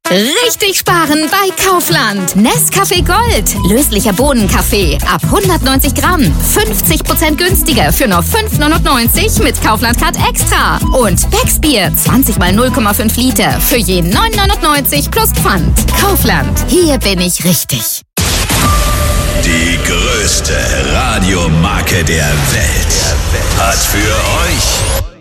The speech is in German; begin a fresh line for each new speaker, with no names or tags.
Richtig sparen bei Kaufland. Nescafé Gold. Löslicher Bohnenkaffee. Ab 190 Gramm. 50% günstiger für nur 5,99 mit Kaufland Card Extra. Und Becks Bier. 20 mal 0,5 Liter. Für je 9,99 plus Pfand. Kaufland. Hier bin ich richtig.
Die größte Radiomarke der Welt hat für euch